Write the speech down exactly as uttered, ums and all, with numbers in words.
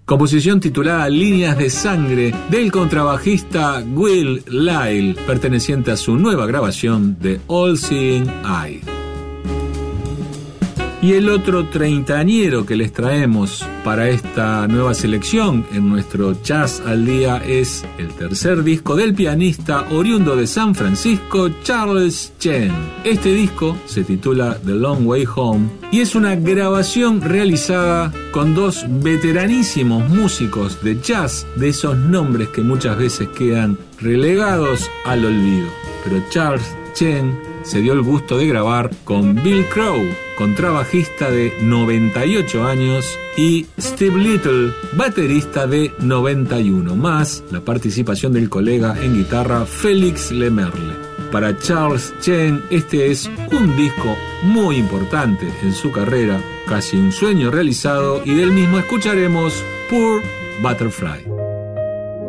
composición titulada Líneas de Sangre del contrabajista Will Lyle, perteneciente a su nueva grabación de All Seeing Eye. Y el otro treintañero que les traemos para esta nueva selección en nuestro Jazz al Día es el tercer disco del pianista oriundo de San Francisco, Charles Chen. Este disco se titula The Long Way Home y es una grabación realizada con dos veteranísimos músicos de jazz, de esos nombres que muchas veces quedan relegados al olvido. Pero Charles Chen se dio el gusto de grabar con Bill Crow, contrabajista de noventa y ocho años, y Steve Little, baterista de noventa y uno, más la participación del colega en guitarra Félix Lemerle. Para Charles Chen, este es un disco muy importante en su carrera, casi un sueño realizado, y del mismo escucharemos Poor Butterfly.